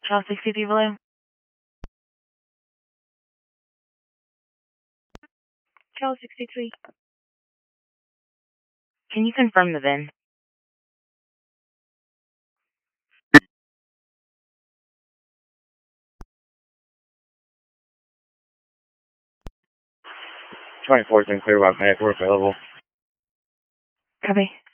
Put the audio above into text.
Charles 63 Blue. Charles 63. Can you confirm the VIN? '24's in Clearwater, Kayak. We're available. Copy.